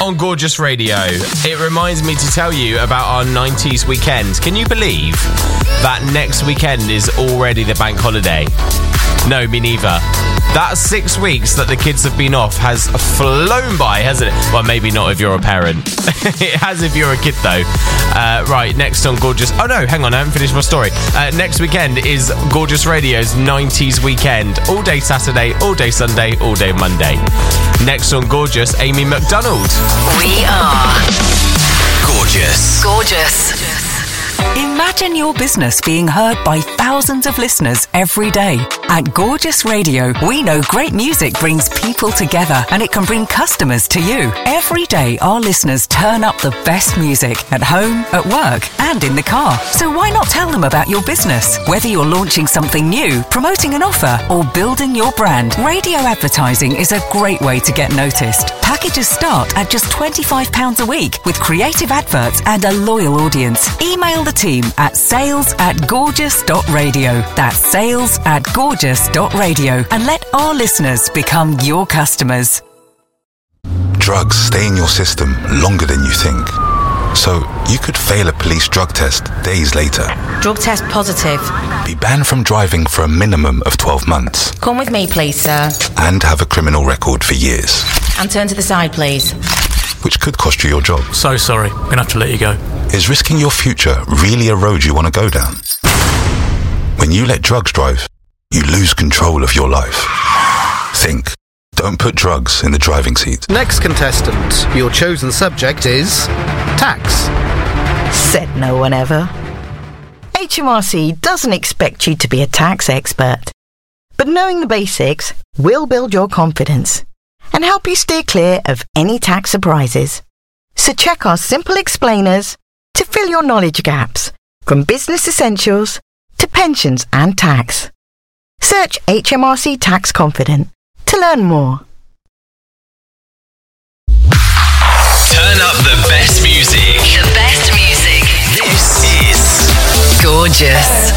on Gorgeous Radio. It reminds me to tell you about our 90s weekend. Can you believe that next weekend is already the bank holiday? No, me neither. That 6 weeks that the kids have been off has flown by, hasn't it? Well, maybe not if you're a parent. It has if you're a kid, though. Right, next on Gorgeous... Oh, no, hang on, I haven't finished my story. Next weekend is Gorgeous Radio's 90s weekend. All day Saturday, all day Sunday, all day Monday. Next on Gorgeous, Amy McDonald. We are... Gorgeous. Gorgeous. Imagine your business being heard by thousands of listeners every day. At Gorgeous Radio, we know great music brings people together and it can bring customers to you. Every day, our listeners turn up the best music at home, at work, and in the car. So why not tell them about your business? Whether you're launching something new, promoting an offer, or building your brand, radio advertising is a great way to get noticed. Packages start at just £25 a week with creative adverts and a loyal audience. Email the team at sales@gorgeous.radio. That's sales@gorgeous.radio, and let our listeners become your customers. Drugs stay in your system longer than you think. So you could fail a police drug test days later. Drug test positive. Be banned from driving for a minimum of 12 months. Come with me, please, sir. And have a criminal record for years. And turn to the side, please. Which could cost you your job. So sorry, we're going to have to let you go. Is risking your future really a road you want to go down? When you let drugs drive, you lose control of your life. Think. Don't put drugs in the driving seat. Next contestant, your chosen subject is tax. Said no one ever. HMRC doesn't expect you to be a tax expert, but knowing the basics will build your confidence and help you steer clear of any tax surprises. So check our simple explainers to fill your knowledge gaps, from business essentials to pensions and tax. Search HMRC Tax Confident to learn more. Turn up the best music. The best music. This is Gorgeous.